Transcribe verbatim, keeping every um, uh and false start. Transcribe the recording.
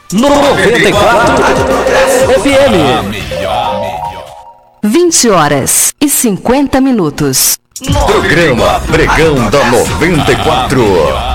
noventa e quatro F M. vinte horas e cinquenta minutos. Programa Pregão da noventa e quatro.